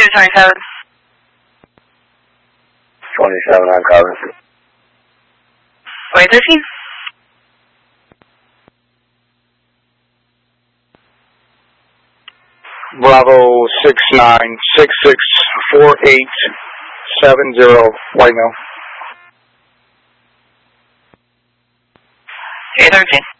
Territory code. 27 on cover. 2013. Bravo 69664870, white male. 813.